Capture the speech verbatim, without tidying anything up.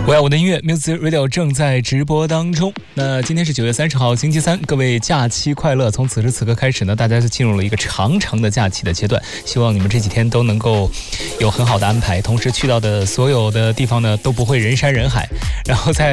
我要我的音乐 Music Radio 正在直播当中。那今天是九月三十号星期三，各位假期快乐。从此时此刻开始呢，大家就进入了一个长长的假期的阶段，希望你们这几天都能够有很好的安排，同时去到的所有的地方呢都不会人山人海。然后在